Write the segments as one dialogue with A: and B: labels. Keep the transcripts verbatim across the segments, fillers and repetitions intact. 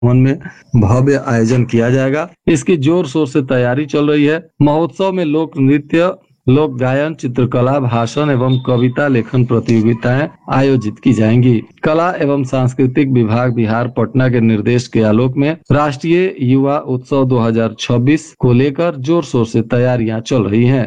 A: भवन में भव्य आयोजन किया जाएगा। इसकी जोर शोर से तैयारी चल रही है। महोत्सव में लोक नृत्य, लोक गायन, चित्रकला, भाषण एवं कविता लेखन प्रतियोगिताएं आयोजित की जाएंगी। कला एवं सांस्कृतिक विभाग बिहार पटना के निर्देश के आलोक में राष्ट्रीय युवा उत्सव दो हज़ार छब्बीस को लेकर जोर शोर से तैयारियां चल रही हैं।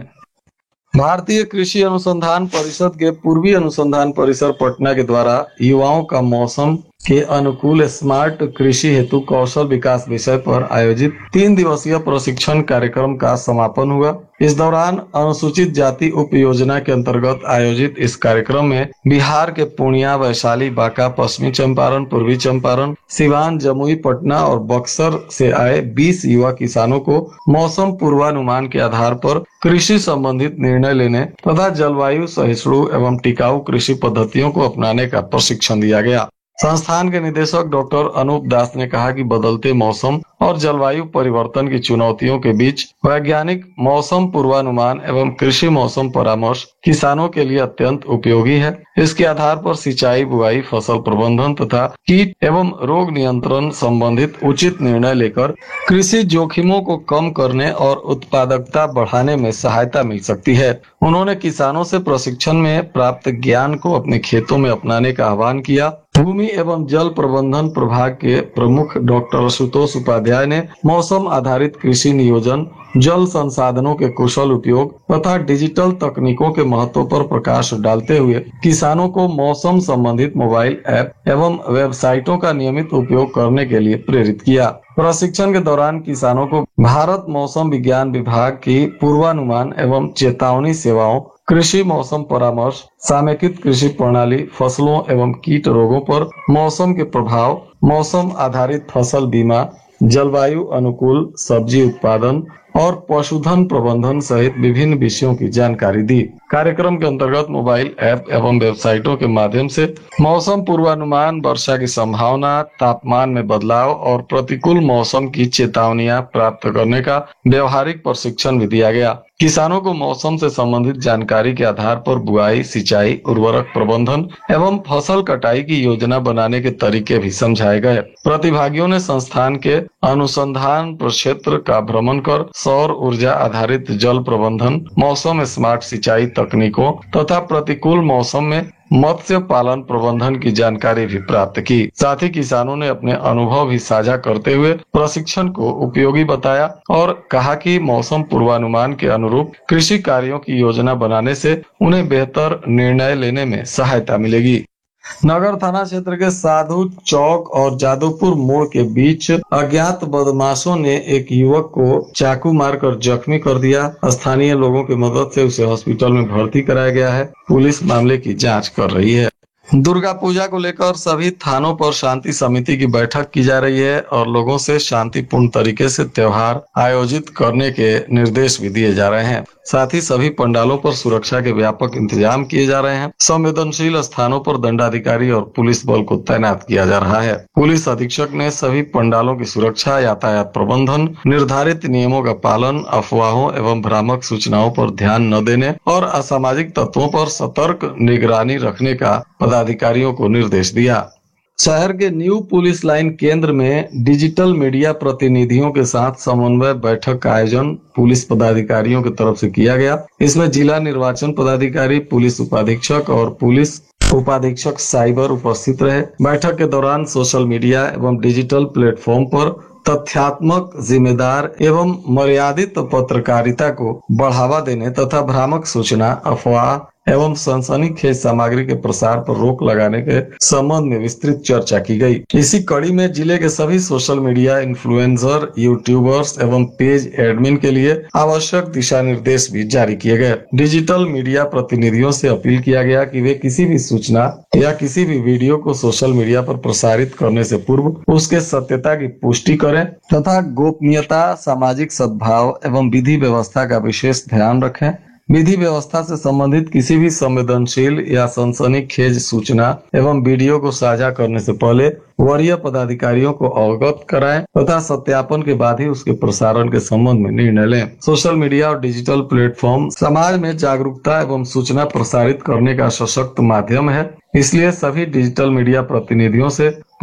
A: भारतीय कृषि अनुसंधान परिषद के पूर्वी अनुसंधान परिसर पटना के द्वारा युवाओं का मौसम के अनुकूल स्मार्ट कृषि हेतु कौशल विकास विषय पर आयोजित तीन दिवसीय प्रशिक्षण कार्यक्रम का समापन हुआ। इस दौरान अनुसूचित जाति उप योजना के अंतर्गत आयोजित इस कार्यक्रम में बिहार के पूर्णिया, वैशाली, बांका, पश्चिमी चंपारण, पूर्वी चंपारण, सिवान, जमुई, पटना और बक्सर से आए बीस युवा किसानों को मौसम पूर्वानुमान के आधार पर कृषि संबंधित निर्णय लेने तथा जलवायु सहिष्णु एवं टिकाऊ कृषि पद्धतियों को अपनाने का प्रशिक्षण दिया गया। संस्थान के निदेशक डॉक्टर अनूप दास ने कहा कि बदलते मौसम और जलवायु परिवर्तन की चुनौतियों के बीच वैज्ञानिक मौसम पूर्वानुमान एवं कृषि मौसम परामर्श किसानों के लिए अत्यंत उपयोगी है। इसके आधार पर सिंचाई, बुआई, फसल प्रबंधन तथा कीट एवं रोग नियंत्रण संबंधित उचित निर्णय लेकर कृषि जोखिमों को कम करने और उत्पादकता बढ़ाने में सहायता मिल सकती है। उन्होंने किसानों से प्रशिक्षण में प्राप्त ज्ञान को अपने खेतों में अपनाने का आह्वान किया। भूमि एवं जल प्रबंधन प्रभाग के प्रमुख डॉक्टर आशुतोष उपाध्याय ने मौसम आधारित कृषि नियोजन, जल संसाधनों के कुशल उपयोग तथा डिजिटल तकनीकों के महत्व पर प्रकाश डालते हुए किसानों को मौसम संबंधित मोबाइल ऐप एवं वेबसाइटों का नियमित उपयोग करने के लिए प्रेरित किया। प्रशिक्षण के दौरान किसानों को भारत मौसम विज्ञान विभाग की पूर्वानुमान एवं चेतावनी सेवाओं, कृषि मौसम परामर्श, समेकित कृषि प्रणाली, फसलों एवं कीट रोगों पर मौसम के प्रभाव, मौसम आधारित फसल बीमा, जलवायु अनुकूल सब्जी उत्पादन और पशुधन प्रबंधन सहित विभिन्न विषयों की जानकारी दी। कार्यक्रम के अंतर्गत मोबाइल ऐप एवं वेबसाइटों के माध्यम से मौसम पूर्वानुमान, वर्षा की संभावना, तापमान में बदलाव और प्रतिकूल मौसम की चेतावनियां प्राप्त करने का व्यवहारिक प्रशिक्षण भी दिया गया। किसानों को मौसम से संबंधित जानकारी के आधार पर बुआई, सिंचाई, उर्वरक प्रबंधन एवं फसल कटाई की योजना बनाने के तरीके भी समझाए गए। प्रतिभागियों ने संस्थान के अनुसंधान प्रक्षेत्र का भ्रमण कर सौर ऊर्जा आधारित जल प्रबंधन, मौसम स्मार्ट सिंचाई तकनीकों तथा प्रतिकूल मौसम में मत्स्य पालन प्रबंधन की जानकारी भी प्राप्त की। साथ ही किसानों ने अपने अनुभव भी साझा करते हुए प्रशिक्षण को उपयोगी बताया और कहा कि मौसम पूर्वानुमान के अनुरूप कृषि कार्यों की योजना बनाने से उन्हें बेहतर निर्णय लेने में सहायता मिलेगी। नगर थाना क्षेत्र के साधु चौक और जादवपुर मोड़ के बीच अज्ञात बदमाशों ने एक युवक को चाकू मारकर जख्मी कर दिया। स्थानीय लोगों की मदद से उसे हॉस्पिटल में भर्ती कराया गया है। पुलिस मामले की जांच कर रही है। दुर्गा पूजा को लेकर सभी थानों पर शांति समिति की बैठक की जा रही है और लोगों से शांतिपूर्ण तरीके से त्योहार आयोजित करने के निर्देश भी दिए जा रहे हैं। साथ ही सभी पंडालों पर सुरक्षा के व्यापक इंतजाम किए जा रहे हैं। संवेदनशील स्थानों पर दंडाधिकारी और पुलिस बल को तैनात किया जा रहा है। पुलिस अधीक्षक ने सभी पंडालों की सुरक्षा, यातायात प्रबंधन, निर्धारित नियमों का पालन, अफवाहों एवं भ्रामक सूचनाओं पर ध्यान न देने और असामाजिक तत्वों पर सतर्क निगरानी रखने का पदाधिकारियों को निर्देश दिया। शहर के न्यू पुलिस लाइन केंद्र में डिजिटल मीडिया प्रतिनिधियों के साथ समन्वय बैठक का आयोजन पुलिस पदाधिकारियों की तरफ से किया गया। इसमें जिला निर्वाचन पदाधिकारी, पुलिस उपाधीक्षक और पुलिस उपाधीक्षक साइबर उपस्थित रहे। बैठक के दौरान सोशल मीडिया एवं डिजिटल प्लेटफॉर्म पर तथ्यात्मक, जिम्मेदार एवं मर्यादित पत्रकारिता को बढ़ावा देने तथा भ्रामक सूचना, अफवाह एवं सनसनीखेज सामग्री के प्रसार पर रोक लगाने के संबंध में विस्तृत चर्चा की गई। इसी कड़ी में जिले के सभी सोशल मीडिया इन्फ्लुएंसर, यूट्यूबर्स एवं पेज एडमिन के लिए आवश्यक दिशा निर्देश भी जारी किए गए। डिजिटल मीडिया प्रतिनिधियों से अपील किया गया कि वे किसी भी सूचना या किसी भी वीडियो को सोशल मीडिया पर प्रसारित करने से पूर्व उसके सत्यता की पुष्टि करें तथा गोपनीयता, सामाजिक सद्भाव एवं विधि व्यवस्था का विशेष ध्यान रखें। विधि व्यवस्था से संबंधित किसी भी संवेदनशील या सनसनीखेज सूचना एवं वीडियो को साझा करने से पहले वरीय पदाधिकारियों को अवगत कराएं तथा सत्यापन के बाद ही उसके प्रसारण के संबंध में निर्णय लें। सोशल मीडिया और डिजिटल प्लेटफॉर्म समाज में जागरूकता एवं सूचना प्रसारित करने का सशक्त माध्यम है, इसलिए सभी डिजिटल मीडिया प्रतिनिधियों से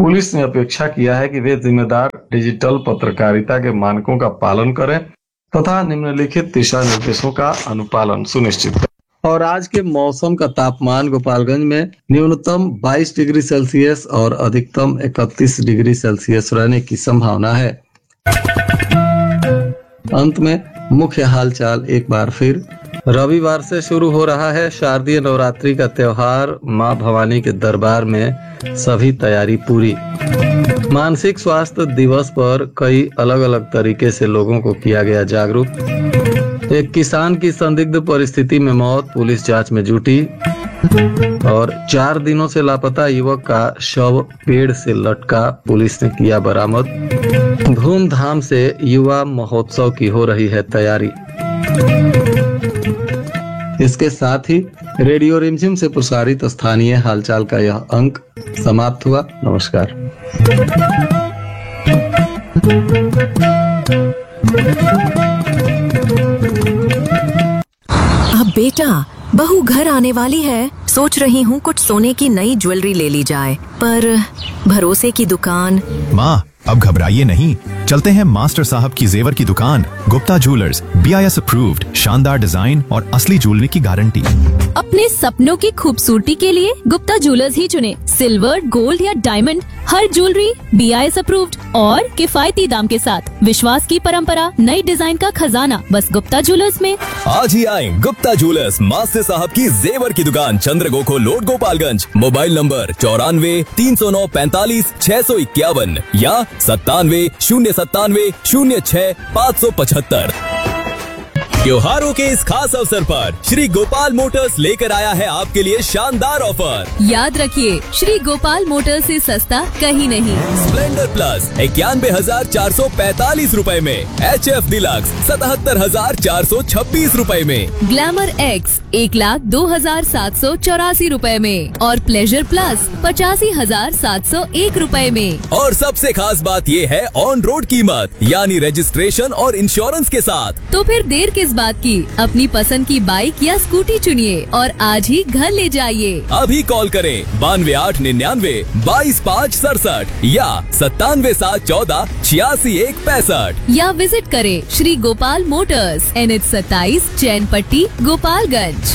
A: पुलिस ने अपेक्षा किया है कि वे जिम्मेदार डिजिटल पत्रकारिता के मानकों का पालन करें तथा निम्नलिखित दिशा निर्देशों का अनुपालन सुनिश्चित करें। और आज के मौसम का तापमान गोपालगंज में न्यूनतम बाईस डिग्री सेल्सियस और अधिकतम इकतीस डिग्री सेल्सियस रहने की संभावना है। अंत में मुख्य हालचाल एक बार फिर। रविवार से शुरू हो रहा है शारदीय नवरात्रि का त्योहार। मां भवानी के दरबार में सभी तैयारी पूरी। मानसिक स्वास्थ्य दिवस पर कई अलग अलग तरीके से लोगों को किया गया जागरूक। एक किसान की संदिग्ध परिस्थिति में मौत, पुलिस जांच में जुटी। और चार दिनों से लापता युवक का शव पेड़ से लटका, पुलिस ने किया बरामद। धूमधाम से युवा महोत्सव की हो रही है तैयारी। इसके साथ ही रेडियो रिमझिम से प्रसारित स्थानीय हालचाल का यह अंक समाप्त हुआ। नमस्कार।
B: अब बेटा, बहू घर आने वाली है, सोच रही हूँ कुछ सोने की नई ज्वेलरी ले ली जाए, पर भरोसे की दुकान।
C: माँ, अब घबराइए नहीं, चलते हैं मास्टर साहब की जेवर की दुकान। Gupta jewellers, B I S approved, शानदार डिजाइन और असली ज्वेलरी की गारंटी।
D: अपने सपनों की खूबसूरती के लिए गुप्ता ज्वेलर्स ही चुने। सिल्वर, गोल्ड या diamond, her jewellery B I S approved और किफायती दाम के साथ। विश्वास की परंपरा, नई डिजाइन का खजाना, बस गुप्ता ज्वेलर्स में।
E: आज ही आए गुप्ता ज्वेलर्स, मास्टर साहब की जेवर की दुकान, चंद्रगोखो रोड, गोपालगंज। मोबाइल नंबर चौरानवे तीन सौ नौ पैंतालीस छह सौ इक्यावन या सत्तानवे शून्य सत्तानवे शून्य छह पाँच सौ पचहत्तर। त्योहारों के इस खास अवसर पर श्री गोपाल मोटर्स लेकर आया है आपके लिए शानदार ऑफर।
D: याद रखिए, श्री गोपाल मोटर्स से सस्ता कहीं नहीं।
E: स्प्लेंडर प्लस इक्यानवे हजार चार सौ पैतालीस रूपए में, एच एफ डिलक्स सतहत्तर हजार चार सौ छब्बीस रूपए में,
D: ग्लैमर एक्स एक लाख दो हजार सात सौ चौरासी रूपए में और प्लेजर प्लस पचासी हजार सात सौ एक रूपए में।
E: और सबसे खास बात ये है ऑन रोड कीमत, यानी रजिस्ट्रेशन और इंश्योरेंस के साथ।
D: तो फिर देर किस बात की, अपनी पसंद की बाइक या स्कूटी चुनिए और आज ही घर ले जाइए।
E: अभी कॉल करें बानवे आठ निन्यानवे बाईस पाँच सड़सठ या सत्तानवे सात चौदह छियासी एक पैंसठ
D: या विजिट करें Shri Gopal Motors, N H सत्ताईस, चैन पट्टी, गोपालगंज।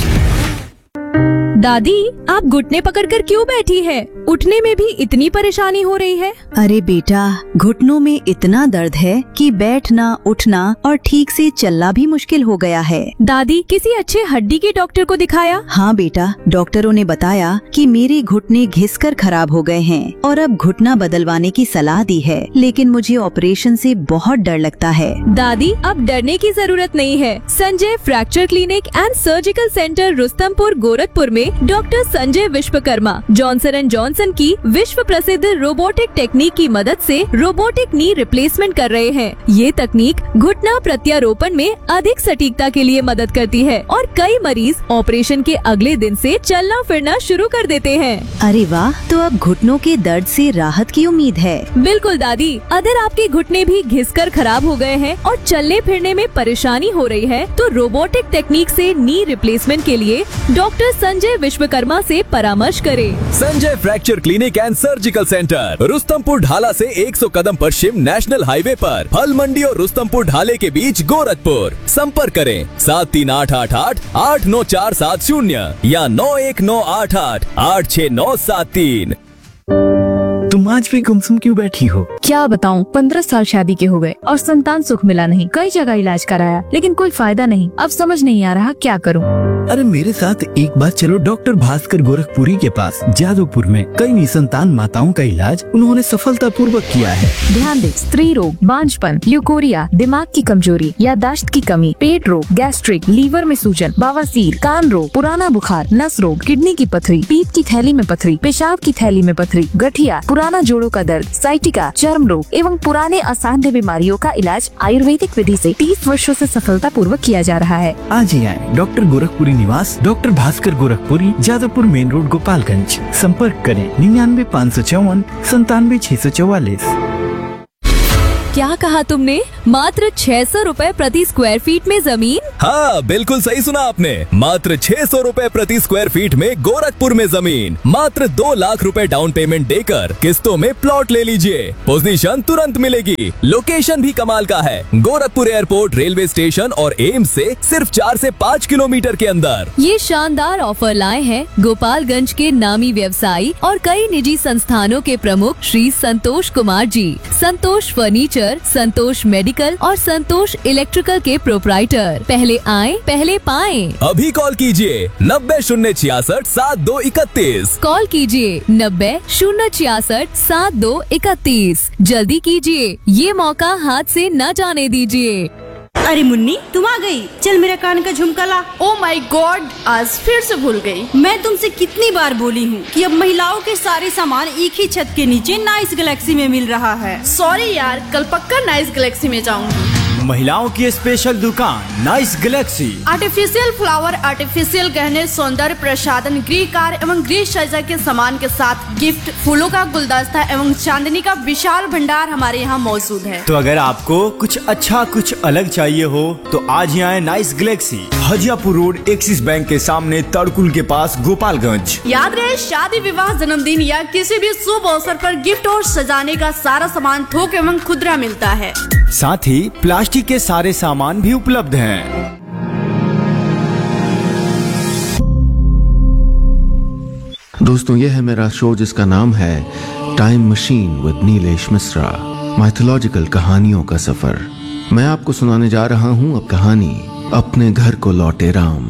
D: दादी, आप घुटने पकड़कर क्यों बैठी है? उठने में भी इतनी परेशानी हो रही है?
B: अरे बेटा, घुटनों में इतना दर्द है कि बैठना, उठना और ठीक से चलना भी मुश्किल हो गया है।
D: दादी, किसी अच्छे हड्डी के डॉक्टर को दिखाया?
B: हाँ बेटा, डॉक्टरों ने बताया कि मेरे घुटने घिसकर खराब हो गए हैं और अब घुटना बदलवाने की सलाह दी है, लेकिन मुझे ऑपरेशन से बहुत डर लगता है।
D: दादी, अब डरने की जरूरत नहीं है। Sanjay fracture clinic and surgical centre, Rustampur, Gorakhpur में doctor Sanjay Vishwakarma Johnson and Johnson की विश्व प्रसिद्ध रोबोटिक टेक्निक की मदद से रोबोटिक नी रिप्लेसमेंट कर रहे हैं। ये तकनीक घुटना प्रत्यारोपण में अधिक सटीकता के लिए मदद करती है और कई मरीज ऑपरेशन के अगले दिन से चलना फिरना शुरू कर देते हैं।
B: अरे वाह, तो अब घुटनों के दर्द से राहत की उम्मीद है।
D: बिल्कुल दादी, अगर आपके घुटने भी घिसकर खराब हो गए हैं और चलने फिरने में परेशानी हो रही है, तो रोबोटिक टेक्निक से नी रिप्लेसमेंट के लिए डॉक्टर संजय विश्वकर्मा से परामर्श करें।
E: Sanjay fracture clinic and surgical centre, Rustampur ढाला से सौ कदम पश्चिम नेशनल हाईवे पर, फल मंडी और रुस्तमपुर ढाले के बीच, गोरखपुर। संपर्क करें सात तीन आठ आठ आठ आठ नौ चार सात शून्य या नौ एक नौ आठ आठ आठ छह नौ सात तीन।
F: तुम आज भी गुमसुम क्यों बैठी हो?
G: क्या बताऊं, पंद्रह साल शादी के हो गए और संतान सुख मिला नहीं। कई जगह इलाज कराया लेकिन कोई फायदा नहीं। अब समझ नहीं आ रहा क्या करूं।
F: अरे मेरे साथ एक बार चलो डॉक्टर भास्कर गोरखपुरी के पास। जादवपुर में कई निसंतान माताओं का इलाज उन्होंने सफलता पूर्वक किया है।
G: ध्यान दे, स्त्री रोग, बांझपन, ल्यूकोरिया, दिमाग की कमजोरी, याददाश्त की कमी, पेट रोग, गैस्ट्रिक, लीवर में सूजन, बवासीर, कान रोग, पुराना बुखार, नस रोग, किडनी की पथरी, पीत की थैली में पथरी, पेशाब की थैली में पथरी, गठिया, पुराना जोड़ों का दर्द, साइटिका, चर्म रोग एवं पुराने असाध्य बीमारियों का इलाज आयुर्वेदिक विधि से तीस वर्षों से सफलता पूर्वक किया जा रहा है।
F: आज ही आए डॉक्टर गोरखपुरी निवास, doctor Bhaskar Gorakhpuri, Jadavpur main road, Gopalganj. संपर्क करें निन्यानवे पाँच सौ चौवन संतानवे छह सौ चौवालीस।
D: क्या कहा तुमने? मात्र छह सौ रूपए प्रति स्क्वायर फीट में जमीन?
E: हाँ, बिल्कुल सही सुना आपने। मात्र छह सौ रूपए प्रति स्क्वायर फीट में गोरखपुर में जमीन। मात्र दो लाख रुपए डाउन पेमेंट देकर किस्तों में प्लॉट ले लीजिए। पोजीशन तुरंत मिलेगी। लोकेशन भी कमाल का है। गोरखपुर एयरपोर्ट, रेलवे स्टेशन और एम्स से सिर्फ चार से पाँच किलोमीटर के अंदर।
D: ये शानदार ऑफर लाए हैं गोपालगंज के नामी व्यवसायी और कई निजी संस्थानों के प्रमुख श्री संतोष कुमार जी। संतोष फर्नीचर, संतोष मेडिकल और संतोष इलेक्ट्रिकल के प्रोप्राइटर। पहले आएं, पहले पाएं।
E: अभी कॉल कीजिए नब्बे शून्य छियासठ सात दो इकतीस।
D: कॉल कीजिए नब्बे शून्य छियासठ सात दो इकतीस। जल्दी कीजिए, ये मौका हाथ से न जाने दीजिए।
H: अरे मुन्नी, तुम आ गई। चल मेरा कान का झुमका ला।
I: ओ माय गॉड, आज फिर से भूल गई।
H: मैं तुमसे कितनी बार बोली हूँ कि अब महिलाओं के सारे सामान एक ही छत के नीचे नाइस गैलेक्सी में मिल रहा है।
I: सॉरी यार, कल पक्का नाइस गैलेक्सी में जाऊंगी।
F: महिलाओं की स्पेशल दुकान nice Galaxy.
I: Artificial flower, artificial गहने, सौंदर्य प्रसाधन, गृह कार्य एवं गृह सज्जा के सामान के साथ गिफ्ट, फूलों का गुलदस्ता एवं चांदनी का विशाल भंडार हमारे यहाँ मौजूद है।
F: तो अगर आपको कुछ अच्छा कुछ अलग चाहिए हो तो आज ही आए nice Galaxy, Hajiyapur road, axis bank के सामने, तड़कुल के पास, गोपालगंज।
I: याद रहे, शादी, विवाह, जन्मदिन या किसी भी शुभ अवसर पर गिफ्ट और सजाने का सारा सामान थोक एवं खुदरा मिलता है।
F: साथ ही प्लास्टिक के सारे सामान भी उपलब्ध हैं।
J: दोस्तों, यह है मेरा शो जिसका नाम है time machine with Nilesh Mishra, mythological कहानियों का सफर। मैं आपको सुनाने जा रहा हूं अब कहानी अपने घर को लौटे राम।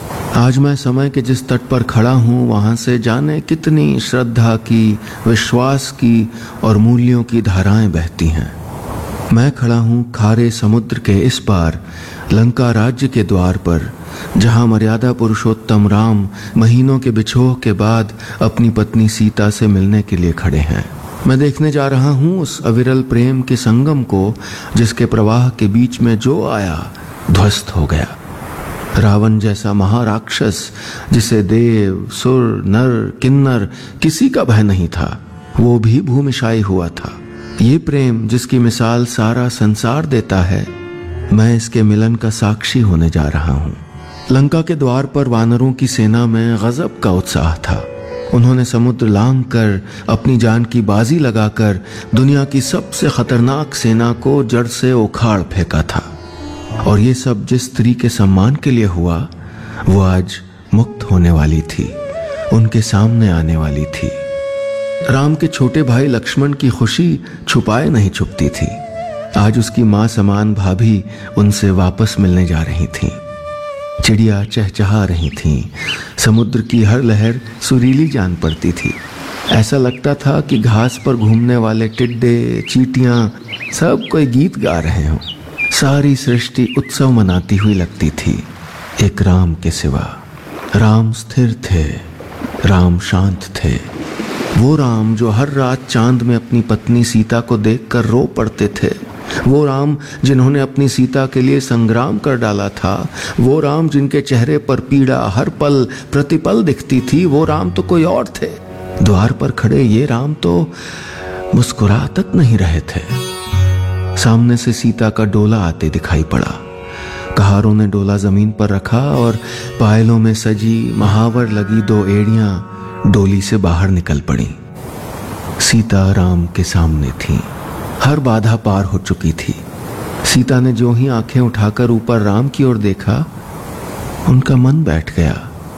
J: आज मैं समय के जिस तट पर खड़ा हूं वहां से जाने कितनी श्रद्धा की, विश्वास की और मूल्यों की धाराएं बहती हैं। मैं खड़ा हूँ खारे समुद्र के इस पार, लंका राज्य के द्वार पर, जहाँ मर्यादा पुरुषोत्तम राम महीनों के बिछोह के बाद अपनी पत्नी सीता से मिलने के लिए खड़े हैं। मैं देखने जा रहा हूँ उस अविरल प्रेम के संगम को जिसके प्रवाह के बीच में जो आया ध्वस्त हो गया। रावण जैसा महाराक्षस जिसे देव, सुर, नर, किन्नर किसी का भय नहीं था, वो भी भूमिशायी हुआ था। ये प्रेम जिसकी मिसाल सारा संसार देता है, मैं इसके मिलन का साक्षी होने जा रहा हूँ। लंका के द्वार पर वानरों की सेना में गजब का उत्साह था। उन्होंने समुद्र लांघ कर अपनी जान की बाजी लगाकर दुनिया की सबसे खतरनाक सेना को जड़ से उखाड़ फेंका था। और ये सब जिस स्त्री के सम्मान के लिए हुआ, वो आज मुक्त होने वाली थी, उनके सामने आने वाली थी। राम के छोटे भाई लक्ष्मण की खुशी छुपाए नहीं छुपती थी। आज उसकी माँ समान भाभी उनसे वापस मिलने जा रही थीं। चिड़िया चहचहा रही थीं। समुद्र की हर लहर सुरीली जान पड़ती थी। ऐसा लगता था कि घास पर घूमने वाले टिड्डे, चींटियां सब कोई गीत गा रहे हों। सारी सृष्टि उत्सव मनाती हुई लगती थी, एक राम के सिवा। राम स्थिर थे, राम शांत थे। वो राम जो हर रात चांद में अपनी पत्नी सीता को देखकर रो पड़ते थे। वो राम जिन्होंने अपनी सीता के लिए संग्राम कर डाला था। वो राम जिनके चेहरे पर पीड़ा हर पल प्रतिपल दिखती थी। वो राम तो कोई और थे। द्वार पर खड़े ये राम तो मुस्कुरा तक नहीं रहे थे। सामने से सीता का डोला आते दिखाई पड़ा। कहारों ने डोला जमीन पर रखा और पायलों में सजी महावर लगी दो एड़ियां डोली से बाहर निकल पड़ी। सीता राम के सामने थी। हर बाधा पार हो चुकी थी। सीता ने जो ही आंखें उठाकर ऊपर राम की ओर देखा, उनका मन बैठ गया।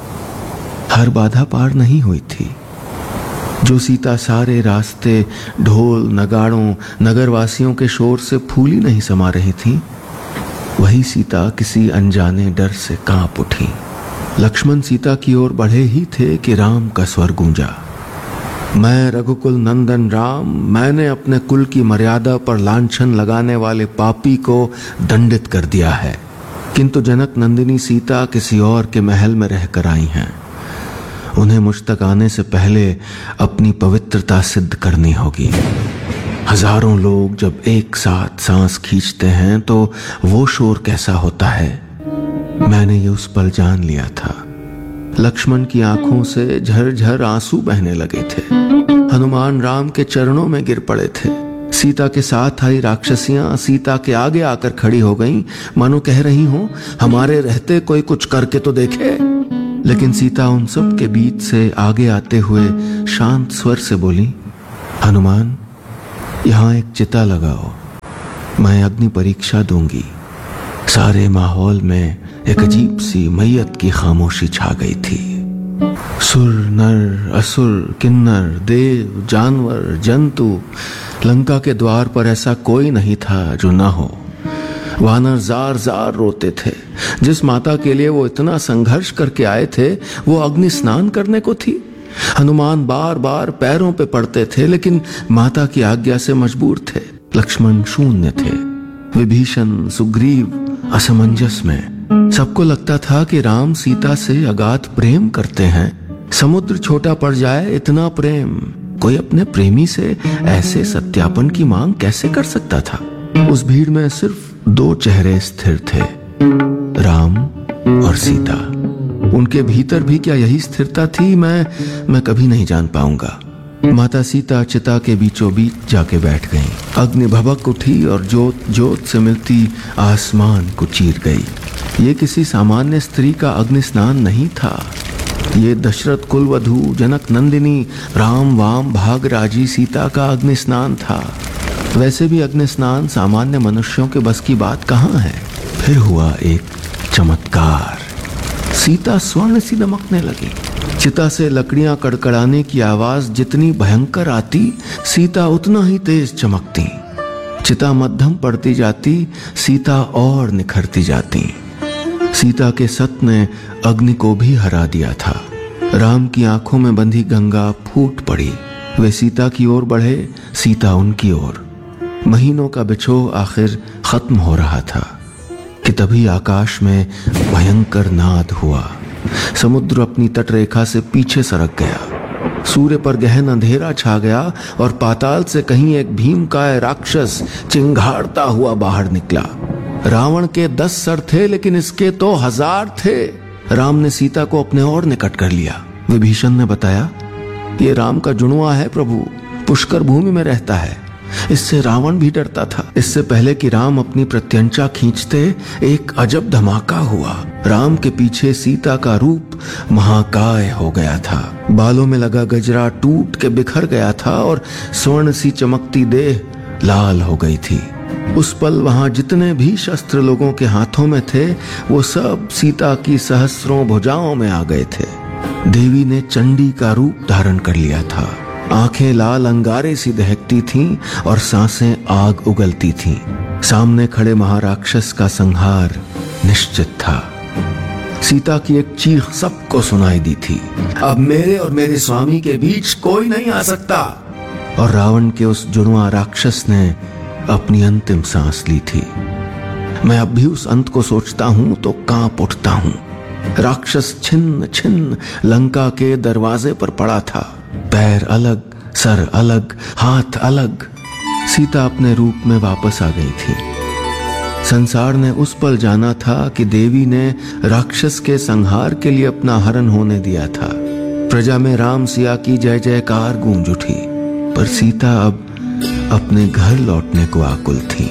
J: हर बाधा पार नहीं हुई थी। जो सीता सारे रास्ते ढोल, नगाड़ों, नगरवासियों के शोर से फूली नहीं समा रही थी, वही सीता किसी अनजाने डर से कांप उठी। लक्ष्मण सीता की ओर बढ़े ही थे कि राम का स्वर गूंजा। मैं रघुकुल नंदन राम, मैंने अपने कुल की मर्यादा पर लांछन लगाने वाले पापी को दंडित कर दिया है। किंतु जनक नंदिनी सीता किसी और के महल में रहकर आई हैं। उन्हें मुझ तक आने से पहले अपनी पवित्रता सिद्ध करनी होगी। हजारों लोग जब एक साथ सांस खींचते हैं तो वो शोर कैसा होता है, मैंने ये उस पल जान लिया था। लक्ष्मण की आंखों से झरझर आंसू बहने लगे थे। हनुमान राम के चरणों में गिर पड़े थे। सीता के साथ आई राक्षसियां सीता के आगे आकर खड़ी हो गईं, मानो कह रही हो हमारे रहते कोई कुछ करके तो देखे। लेकिन सीता उन सब के बीच से आगे आते हुए शांत स्वर से बोली, हनुमान, यहां एक चिता लगाओ, मैं अग्नि परीक्षा दूंगी। सारे माहौल में एक अजीब सी मैयत की खामोशी छा गई थी। सुर, नर, असुर, किन्नर, देव, जानवर, जंतु, लंका के द्वार पर ऐसा कोई नहीं था जो ना हो। वानर जार जार रोते थे। जिस माता के लिए वो इतना संघर्ष करके आए थे वो अग्नि स्नान करने को थी। हनुमान बार बार पैरों पे पड़ते थे, लेकिन माता की आज्ञा से मजबूर थे। लक्ष्मण शून्य थे, विभीषण, सुग्रीव असमंजस में। सबको लगता था कि राम सीता से अगाध प्रेम करते हैं। समुद्र छोटा पड़ जाए इतना प्रेम, कोई अपने प्रेमी से ऐसे सत्यापन की मांग कैसे कर सकता था। उस भीड़ में सिर्फ दो चेहरे स्थिर थे, राम और सीता। उनके भीतर भी क्या यही स्थिरता थी, मैं मैं कभी नहीं जान पाऊंगा। माता सीता चिता के बीचों बीच जाके बैठ गईं। अग्नि भभक उठी और जोत जोत से मिलती आसमान को चीर गई। ये किसी सामान्य स्त्री का अग्नि स्नान नहीं था। ये दशरथ कुलवधू, जनक नंदिनी, राम वाम भागराजी सीता का अग्नि स्नान था। वैसे भी अग्नि स्नान सामान्य मनुष्यों के बस की बात कहाँ है। फिर हुआ एक चमत्कार। सीता स्वर्ण सी दमकने लगी। चिता से लकड़ियां कड़कड़ाने की आवाज जितनी भयंकर आती, सीता उतना ही तेज चमकती। चिता मध्यम पड़ती जाती, सीता और निखरती जाती। सीता के सत ने अग्नि को भी हरा दिया था। राम की आंखों में बंधी गंगा फूट पड़ी। वे सीता की ओर बढ़े, सीता उनकी ओर। महीनों का बिछोह आखिर खत्म हो रहा था कि तभी आकाश में भयंकर नाद हुआ। समुद्र अपनी तटरेखा से पीछे सरक गया। सूर्य पर गहन अंधेरा छा गया और पाताल से कहीं एक भीमकाय राक्षस चिंघाड़ता हुआ बाहर निकला। रावण के दस सर थे, लेकिन इसके तो हजार थे। राम ने सीता को अपने और निकट कर लिया। विभीषण ने बताया, ये राम का जुड़वा है प्रभु, पुष्कर भूमि में रहता है। इससे रावण भी डरता था। इससे पहले कि राम अपनी प्रत्यंचा खींचते, एक अजब धमाका हुआ। राम के पीछे सीता का रूप महाकाय हो गया था। बालों में लगा गजरा टूट के बिखर गया था और स्वर्ण सी चमकती देह लाल हो गई थी। उस पल वहां जितने भी शस्त्र लोगों के हाथों में थे, वो सब सीता की सहस्रों भुजाओं में आ गए थे। देवी ने चंडी का रूप धारण कर लिया था। आंखें लाल अंगारे सी दहकती थीं और सांसें आग उगलती थीं। सामने खड़े महाराक्षस का संहार निश्चित था। सीता की एक चीख सबको सुनाई दी थी, अब मेरे और मेरे स्वामी के बीच कोई नहीं आ सकता। और रावण के उस जुड़वा राक्षस ने अपनी अंतिम सांस ली थी। मैं अब भी उस अंत को सोचता हूं तो कांप उठता हूं। राक्षस छिन्न छिन्न लंका के दरवाजे पर पड़ा था। पैर अलग, सर अलग, हाथ अलग। सीता अपने रूप में वापस आ गई थी। संसार ने उस पल जाना था कि देवी ने राक्षस के संहार के लिए अपना हरण होने दिया था। प्रजा में राम सिया की जय जयकार गूंज उठी। पर सीता अब अपने घर लौटने को आकुल थी।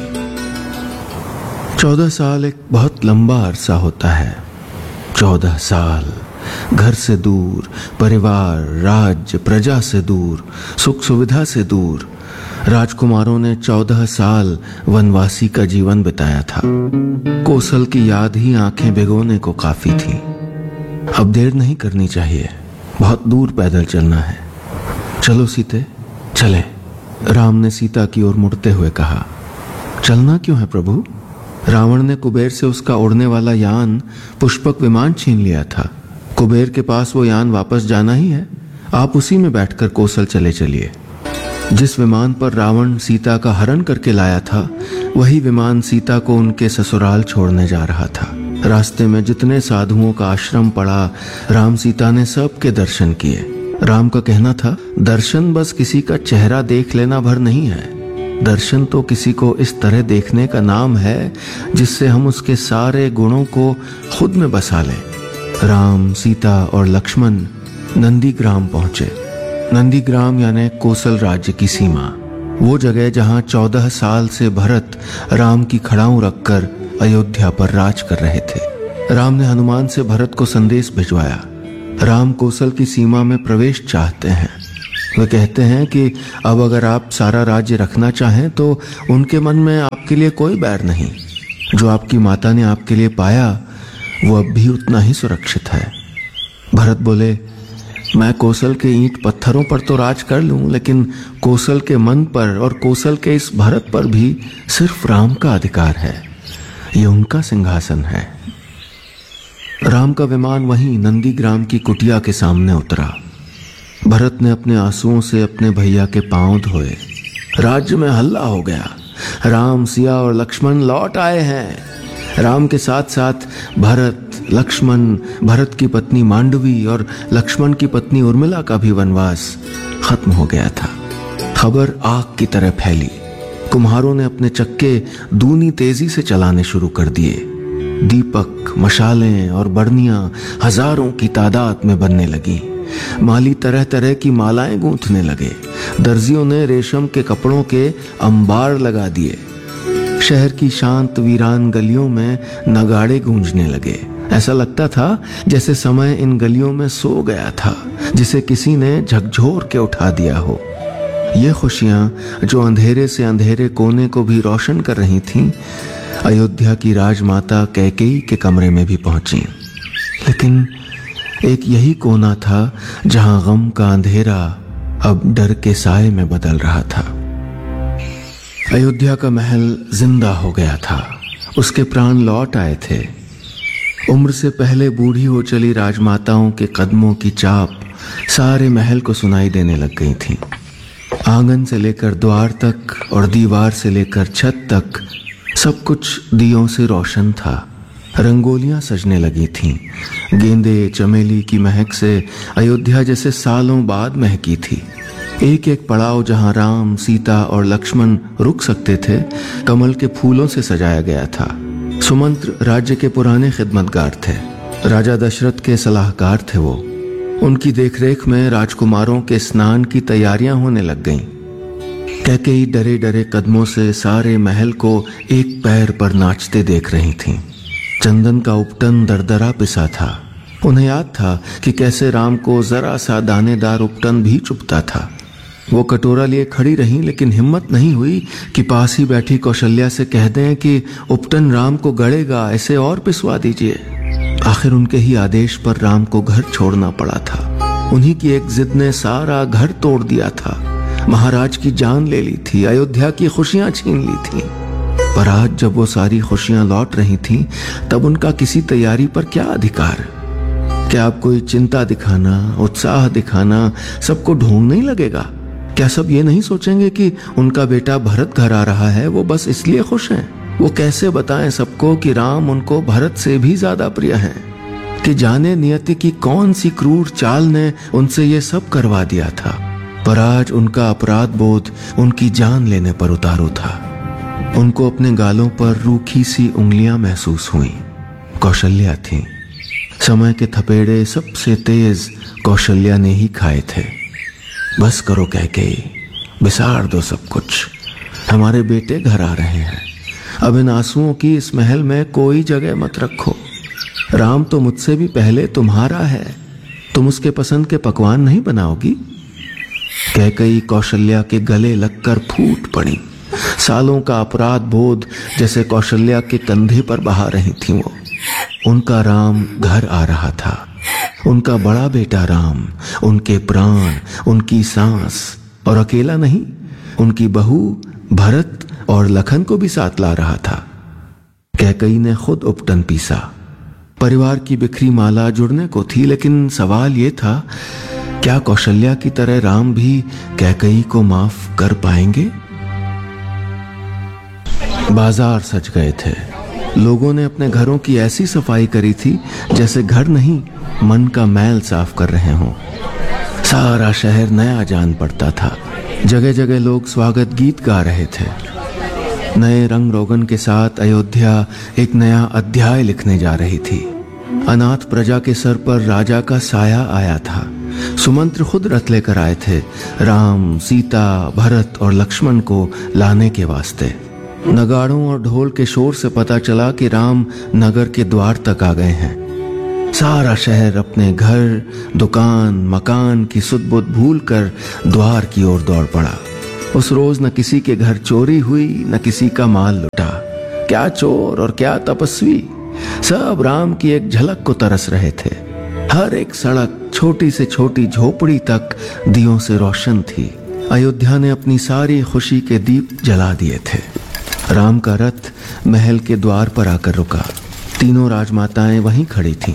J: चौदह साल एक बहुत लंबा अरसा होता है। चौदह साल घर से दूर, परिवार, राज्य, प्रजा से दूर, सुख सुविधा से दूर। राजकुमारों ने चौदह साल वनवासी का जीवन बिताया था। कौशल की याद ही आंखें भिगोने को काफी थी। अब देर नहीं करनी चाहिए, बहुत दूर पैदल चलना है। चलो सीते, चले। राम ने सीता की ओर मुड़ते हुए कहा। चलना क्यों है प्रभु? रावण ने कुबेर से उसका उड़ने वाला यान पुष्पक विमान छीन लिया था। कुबेर के पास वो यान वापस जाना ही है। आप उसी में बैठकर कौशल चले चलिए। जिस विमान पर रावण सीता का हरण करके लाया था, वही विमान सीता को उनके ससुराल छोड़ने जा रहा था। रास्ते में जितने साधुओं का आश्रम पड़ा, राम सीता ने सबके दर्शन किए। राम का कहना था, दर्शन बस किसी का चेहरा देख लेना भर नहीं है। दर्शन तो किसी को इस तरह देखने का नाम है जिससे हम उसके सारे गुणों को खुद में बसा लें। राम, सीता और लक्ष्मण नंदीग्राम पहुंचे। नंदीग्राम यानी कौशल राज्य की सीमा। वो जगह जहां चौदह साल से भरत राम की खड़ाऊं रखकर अयोध्या पर राज कर रहे थे। राम ने हनुमान से भरत को संदेश भिजवाया। राम कौशल की सीमा में प्रवेश चाहते हैं। वे कहते हैं कि अब अगर आप सारा राज्य रखना चाहें तो उनके मन में आपके लिए कोई बैर नहीं। जो आपकी माता ने आपके लिए पाया वो अब भी उतना ही सुरक्षित है। भरत बोले, मैं कौशल के ईंट पत्थरों पर तो राज कर लूं, लेकिन कौशल के मन पर और कौशल के इस भरत पर भी सिर्फ राम का अधिकार है। ये उनका सिंहासन है। राम का विमान वहीं नंदीग्राम की कुटिया के सामने उतरा। भरत ने अपने आंसुओं से अपने भैया के पांव धोए। राज्य में हल्ला हो गया। राम, सिया और लक्ष्मण लौट आए हैं। राम के साथ साथ भरत, लक्ष्मण, भरत की पत्नी मांडवी और लक्ष्मण की पत्नी उर्मिला का भी वनवास खत्म हो गया था। खबर आग की तरह फैली। कुम्हारों ने अपने चक्के दूनी तेजी से चलाने शुरू कर दिए। दीपक, मशालें और बर्नियां हजारों की तादाद में बनने लगी। माली तरह तरह की मालाएं गूंथने लगे। दर्जियों ने रेशम के कपड़ों के अंबार लगा दिए। शहर की शांत वीरान गलियों में नगाड़े गूंजने लगे। ऐसा लगता था जैसे समय इन गलियों में सो गया था, जिसे किसी ने झकझोर के उठा दिया हो। ये खुशियां जो अंधेरे से अंधेरे कोने को भी रोशन कर रही थीं, अयोध्या की राजमाता कैकेयी के कमरे में भी पहुंची। लेकिन एक यही कोना था जहां गम का अंधेरा अब डर के साए में बदल रहा था। अयोध्या का महल जिंदा हो गया था। उसके प्राण लौट आए थे। उम्र से पहले बूढ़ी हो चली राजमाताओं के कदमों की चाप सारे महल को सुनाई देने लग गई थी। आंगन से लेकर द्वार तक और दीवार से लेकर छत तक सब कुछ दियों से रोशन था। रंगोलियां सजने लगी थीं। गेंदे, चमेली की महक से अयोध्या जैसे सालों बाद महकी थी। एक एक पड़ाव जहां राम, सीता और लक्ष्मण रुक सकते थे, कमल के फूलों से सजाया गया था। सुमंत्र राज्य के पुराने खिदमतगार थे। राजा दशरथ के सलाहकार थे वो। उनकी देखरेख में राजकुमारों के स्नान की तैयारियां होने लग गईं। कैकेयी डरे डरे कदमों से सारे महल को एक पैर पर नाचते देख रही थीं। चंदन का उपटन दरदरा पिसा था। उन्हें याद था कि कैसे राम को जरा सा दानेदार उपटन भी चुभता था। वो कटोरा लिए खड़ी रहीं, लेकिन हिम्मत नहीं हुई कि पास ही बैठी कौशल्या से कह दें कि उपटन राम को गड़ेगा, ऐसे और पिसवा दीजिए। आखिर उनके ही आदेश पर राम को घर छोड़ना पड़ा था। उन्हीं की एक जिद ने सारा घर तोड़ दिया था। महाराज की जान ले ली थी, अयोध्या की खुशियां छीन ली थी। पर आज जब वो सारी खुशियां लौट रही थीं, तब उनका किसी तैयारी पर क्या अधिकार? क्या अब कोई चिंता दिखाना, उत्साह दिखाना सबको ढोंग नहीं लगेगा? क्या सब ये नहीं सोचेंगे कि उनका बेटा भरत घर आ रहा है, वो बस इसलिए खुश हैं? वो कैसे बताएं सबको कि राम उनको भरत से भी ज्यादा प्रिय हैं? कि जाने नियति की कौन सी क्रूर चाल ने उनसे ये सब करवा दिया था। पर आज उनका अपराध बोध उनकी जान लेने पर उतारू था। उनको अपने गालों पर रूखी सी उंगलियां महसूस हुई। कौशल्या थी। समय के थपेड़े सबसे तेज कौशल्या ने ही खाए थे। बस करो कैकेयी, बिसार दो सब कुछ। हमारे बेटे घर आ रहे हैं। अब इन आंसुओं की इस महल में कोई जगह मत रखो। राम तो मुझसे भी पहले तुम्हारा है। तुम उसके पसंद के पकवान नहीं बनाओगी? कैकेयी कौशल्या के गले लगकर फूट पड़ी। सालों का अपराध बोध जैसे कौशल्या के कंधे पर बहा रही थी वो। उनका राम घर आ रहा था। उनका बड़ा बेटा राम, उनके प्राण, उनकी सांस, और अकेला नहीं, उनकी बहू भरत और लखन को भी साथ ला रहा था। कैकेयी ने खुद उपटन पीसा। परिवार की बिखरी माला जुड़ने को थी, लेकिन सवाल यह था, क्या कौशल्या की तरह राम भी कैकेयी को माफ कर पाएंगे? बाजार सज गए थे। लोगों ने अपने घरों की ऐसी सफाई करी थी जैसे घर नहीं, मन का मैल साफ कर रहे हों। सारा शहर नया जान पड़ता था। जगह जगह लोग स्वागत गीत गा रहे थे। नए रंग रोगन के साथ अयोध्या एक नया अध्याय लिखने जा रही थी। अनाथ प्रजा के सर पर राजा का साया आया था। सुमंत्र खुद रथ लेकर आए थे राम, सीता, भरत और लक्ष्मण को लाने के वास्ते। नगाड़ों और ढोल के शोर से पता चला कि राम नगर के द्वार तक आ गए हैं। सारा शहर अपने घर, दुकान, मकान की सुध-बुध भूल कर द्वार की ओर दौड़ पड़ा। उस रोज न किसी के घर चोरी हुई, न किसी का माल लुटा। क्या चोर और क्या तपस्वी, सब राम की एक झलक को तरस रहे थे। हर एक सड़क, छोटी से छोटी झोपड़ी तक दियों से रोशन थी। अयोध्या ने अपनी सारी खुशी के दीप जला दिए थे। राम का रथ महल के द्वार पर आकर रुका। तीनों राजमाताएं वहीं खड़ी थीं।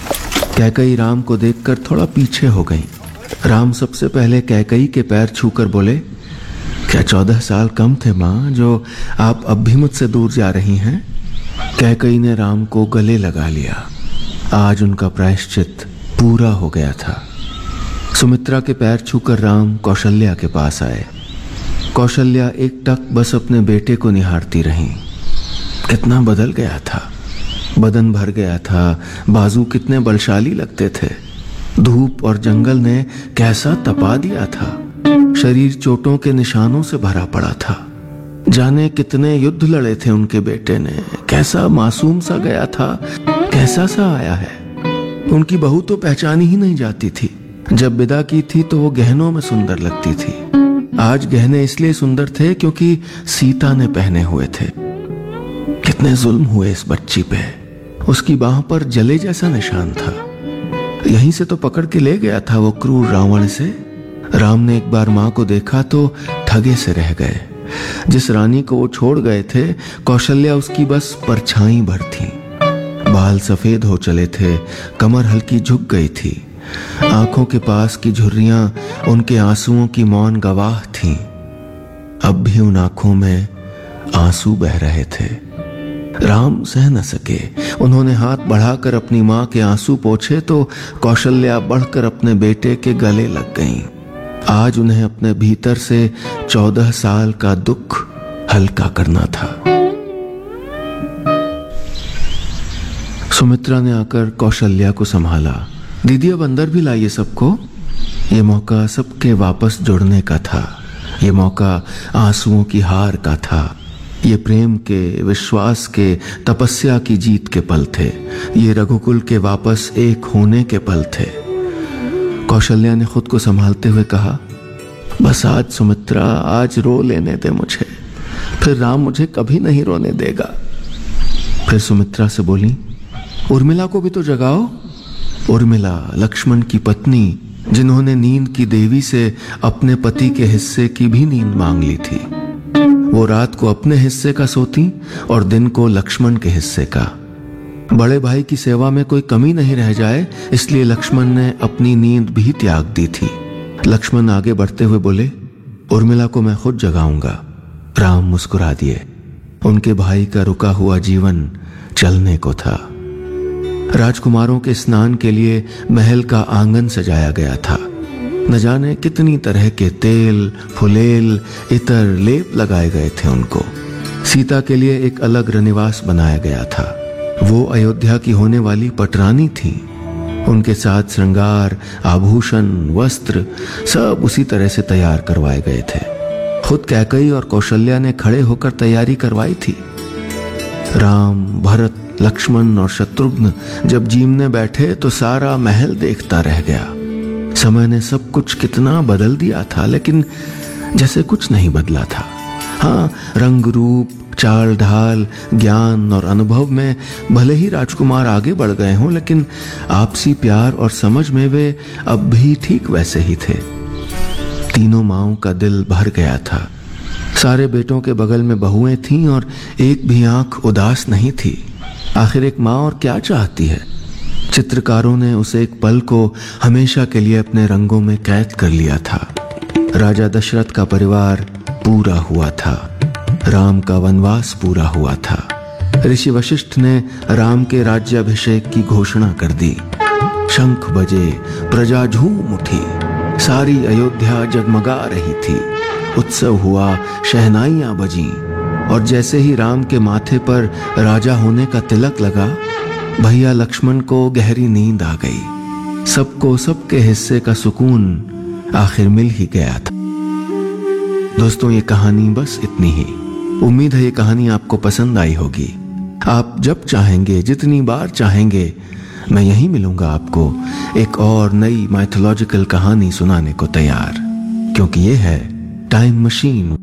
J: कैकई राम को देखकर थोड़ा पीछे हो गईं। राम सबसे पहले कैकई के पैर छूकर बोले, क्या चौदह साल कम थे माँ, जो आप अब भी मुझसे दूर जा रही हैं? कैकई ने राम को गले लगा लिया। आज उनका प्रायश्चित पूरा हो गया था। सुमित्रा के पैर छूकर राम कौशल्या के पास आए। कौशल्या एक टक बस अपने बेटे को निहारती रहीं। कितना बदल गया था, बदन भर गया था, बाजू कितने बलशाली लगते थे। धूप और जंगल ने कैसा तपा दिया था। शरीर चोटों के निशानों से भरा पड़ा था। जाने कितने युद्ध लड़े थे उनके बेटे ने। कैसा मासूम सा गया था, कैसा सा आया है। उनकी बहू तो पहचानी ही नहीं जाती थी। जब विदा की थी तो वो गहनों में सुंदर लगती थी। आज गहने इसलिए सुंदर थे क्योंकि सीता ने पहने हुए थे। कितने जुल्म हुए इस बच्ची पे। उसकी बाह पर जले जैसा निशान था। यहीं से तो पकड़ के ले गया था वो क्रूर रावण से। राम ने एक बार मां को देखा तो ठगे से रह गए। जिस रानी को वो छोड़ गए थे, कौशल्या उसकी बस परछाई भर थी। बाल सफेद हो चले थे, कमर हल्की झुक गई थी। आंखों के पास की झुर्रियां उनके आंसुओं की मौन गवाह थीं। अब भी उन आंखों में आंसू बह रहे थे। राम सह न सके। उन्होंने हाथ बढ़ाकर अपनी मां के आंसू पोंछे तो कौशल्या बढ़कर अपने बेटे के गले लग गईं। आज उन्हें अपने भीतर से चौदह साल का दुख हल्का करना था। सुमित्रा ने आकर कौशल्या को संभाला। दीदी अब अंदर भी लाइए सबको। ये मौका सबके वापस जुड़ने का था। ये मौका आंसुओं की हार का था। ये प्रेम के, विश्वास के, तपस्या की जीत के पल थे। ये रघुकुल के वापस एक होने के पल थे। कौशल्या ने खुद को संभालते हुए कहा, बस आज सुमित्रा, आज रो लेने दे मुझे, फिर राम मुझे कभी नहीं रोने देगा। फिर सुमित्रा से बोली, उर्मिला को भी तो जगाओ। उर्मिला लक्ष्मण की पत्नी, जिन्होंने नींद की देवी से अपने पति के हिस्से की भी नींद मांग ली थी। वो रात को अपने हिस्से का सोती और दिन को लक्ष्मण के हिस्से का। बड़े भाई की सेवा में कोई कमी नहीं रह जाए, इसलिए लक्ष्मण ने अपनी नींद भी त्याग दी थी। लक्ष्मण आगे बढ़ते हुए बोले, उर्मिला को मैं खुद जगाऊंगा। राम मुस्कुरा दिए। उनके भाई का रुका हुआ जीवन चलने को था। राजकुमारों के स्नान के लिए महल का आंगन सजाया गया था। न जाने कितनी तरह के तेल, फुलेल, इतर, लेप लगाए गए थे उनको। सीता के लिए एक अलग रनिवास बनाया गया था। वो अयोध्या की होने वाली पटरानी थी। उनके साथ श्रृंगार, आभूषण, वस्त्र सब उसी तरह से तैयार करवाए गए थे। खुद कैकई और कौशल्या ने खड़े होकर तैयारी करवाई थी। राम, भरत, लक्ष्मण और शत्रुघ्न जब जीमने बैठे तो सारा महल देखता रह गया। समय ने सब कुछ कितना बदल दिया था, लेकिन जैसे कुछ नहीं बदला था। हाँ, रंग रूप, चाल ढाल, ज्ञान और अनुभव में भले ही राजकुमार आगे बढ़ गए हों, लेकिन आपसी प्यार और समझ में वे अब भी ठीक वैसे ही थे। तीनों माँओं का दिल भर गया था। सारे बेटों के बगल में बहुएं थीं और एक भी आंख उदास नहीं थी। आखिर एक माँ और क्या चाहती है? चित्रकारों ने उस एक पल को हमेशा के लिए अपने रंगों में कैद कर लिया था। राजा दशरथ का परिवार पूरा हुआ था। राम का वनवास पूरा हुआ था। ऋषि वशिष्ठ ने राम के राज्याभिषेक की घोषणा कर दी। शंख बजे, प्रजा झूम उठी। सारी अयोध्या जगमगा रही थी। उत्सव हुआ, शहनाइयां बजीं और जैसे ही राम के माथे पर राजा होने का तिलक लगा, भैया लक्ष्मण को गहरी नींद आ गई। सबको सबके हिस्से का सुकून आखिर मिल ही गया था। दोस्तों, ये कहानी बस इतनी ही। उम्मीद है ये कहानी आपको पसंद आई होगी। आप जब चाहेंगे, जितनी बार चाहेंगे, मैं यहीं मिलूंगा आपको एक और नई माइथोलॉजिकल कहानी सुनाने को तैयार, क्योंकि ये है टाइम मशीन।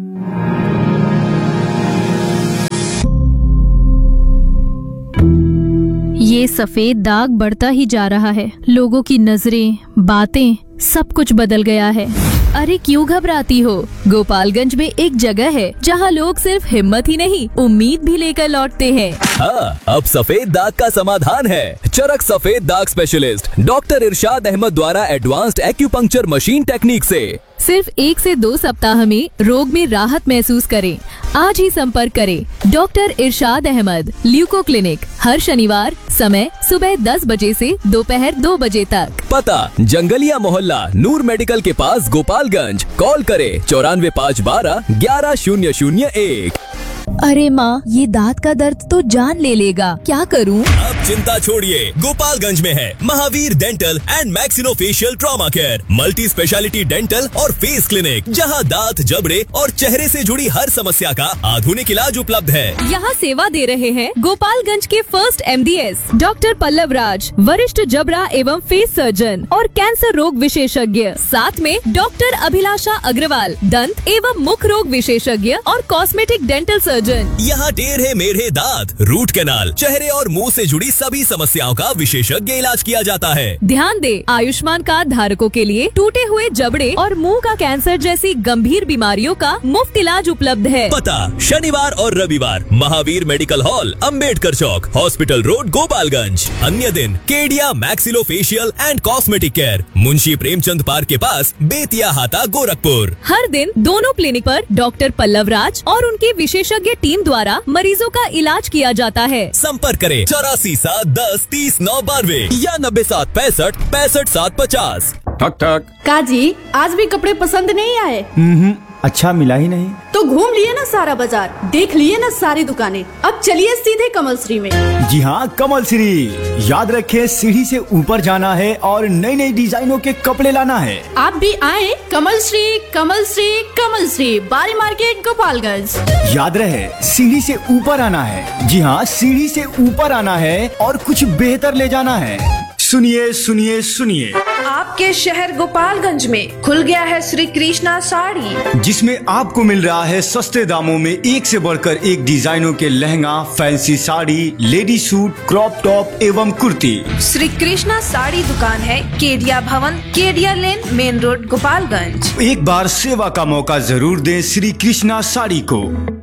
D: ये सफेद दाग बढ़ता ही जा रहा है। लोगों की नजरें, बातें, सब कुछ बदल गया है। अरे क्यों घबराती हो? गोपालगंज में एक जगह है जहां लोग सिर्फ हिम्मत ही नहीं, उम्मीद भी लेकर लौटते हैं।
E: हाँ, अब सफेद दाग का समाधान है। चरक सफेद दाग स्पेशलिस्ट डॉक्टर इरशाद अहमद द्वारा एडवांस्ड एक्यूपंक्चर मशीन टेक्निक से
D: सिर्फ एक से दो सप्ताह में रोग में राहत महसूस करें। आज ही संपर्क करें डॉक्टर इरशाद अहमद, ल्यूको क्लिनिक, हर शनिवार, समय सुबह दस बजे से दोपहर दो बजे तक।
E: पता जंगलिया मोहल्ला, नूर मेडिकल के पास, गोपालगंज। कॉल करें चौरानवे पाँच बारह ग्यारह शून्य शून्य एक।
D: अरे माँ, ये दांत का दर्द तो जान ले लेगा, क्या करूँ?
E: अब चिंता छोड़िए, गोपालगंज में है Mahavir dental and maxillofacial trauma care, multi speciality dental और फेस क्लिनिक, जहां दांत, जबड़े और चेहरे से जुड़ी हर समस्या का आधुनिक इलाज उपलब्ध है।
D: यहाँ सेवा दे रहे हैं गोपालगंज के first M D S doctor Pallav राज, वरिष्ठ जबड़ा एवं फेस सर्जन और कैंसर रोग विशेषज्ञ। साथ में डॉक्टर अभिलाषा अग्रवाल, दंत एवं मुख रोग विशेषज्ञ और कॉस्मेटिक डेंटल सर्जन।
E: यहाँ टेढ़े मेढ़े दांत, रूट कैनाल, चेहरे और मुंह से जुड़ी सभी समस्याओं का विशेषज्ञ इलाज किया जाता है।
D: ध्यान दे, आयुष्मान कार्ड धारकों के लिए टूटे हुए जबड़े और मुंह का कैंसर जैसी गंभीर बीमारियों का मुफ्त इलाज उपलब्ध है।
E: पता शनिवार और रविवार, महावीर मेडिकल हॉल, अंबेडकर चौक, हॉस्पिटल रोड, गोपालगंज। अन्य दिन Kedia maxillofacial and cosmetic care, Munshi Premchand park के पास, बेतिया हाता, गोरखपुर।
D: हर दिन दोनों क्लिनिक पर डॉक्टर पल्लव राज और उनके विशेषज्ञ टीम द्वारा मरीजों का इलाज किया जाता है।
E: संपर्क करें चौरासी सात दस तीस नौ बानवे या नब्बे सात पैंसठ पैंसठ सात पचास।
K: ठक ठक।
I: काजी, आज भी कपड़े पसंद नहीं आए?
K: हम्म, अच्छा मिला ही नहीं।
I: तो घूम लिए ना सारा बाजार, देख लिए ना सारी दुकानें, अब चलिए सीधे कमल श्री में।
K: जी हाँ, कमल श्री। याद रखें, सीढ़ी से ऊपर जाना है और नई नई डिजाइनों के कपड़े लाना है।
I: आप भी आए कमल श्री, कमल श्री, कमल श्री, बारी मार्केट, गोपालगंज।
K: याद रहे, सीढ़ी से ऊपर आना है। जी हाँ, सीढ़ी से ऊपर आना है और कुछ बेहतर ले जाना है। सुनिए सुनिए सुनिए,
L: आपके शहर गोपालगंज में खुल गया है श्री कृष्णा साड़ी,
K: जिसमें आपको मिल रहा है सस्ते दामों में एक से बढ़कर एक डिजाइनों के lehenga, fancy sari, lady suit, crop top एवं कुर्ती।
L: श्री कृष्णा साड़ी दुकान है केडिया भवन, केडिया लेन, मेन रोड, गोपालगंज।
K: एक बार सेवा का मौका जरूर दें श्री कृष्णा साड़ी को।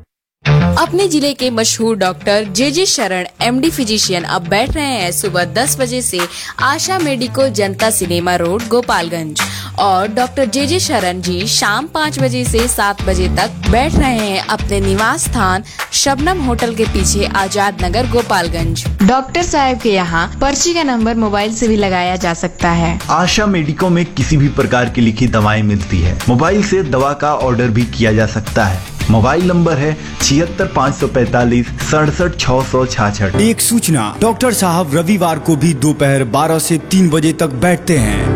M: अपने जिले के मशहूर डॉक्टर जे जे शरण, एम डी फिजिशियन, अब बैठ रहे हैं सुबह दस बजे से आशा मेडिको, जनता सिनेमा रोड, गोपालगंज। और डॉक्टर जे जे शरण जी शाम पाँच बजे से सात बजे तक बैठ रहे हैं अपने निवास स्थान शबनम होटल के पीछे, आजाद नगर, गोपालगंज। डॉक्टर साहब के यहाँ पर्ची का नंबर मोबाइल से भी लगाया जा सकता है।
N: आशा मेडिको में किसी भी प्रकार की लिखी दवाएं मिलती है। मोबाइल से दवा का ऑर्डर भी किया जा सकता है। मोबाइल नंबर है छिहत्तर पाँच सौ पैतालीस सड़सठ छह सौ छाछठ।
K: एक सूचना, डॉक्टर साहब रविवार को भी दोपहर बारह से तीन बजे तक बैठते हैं।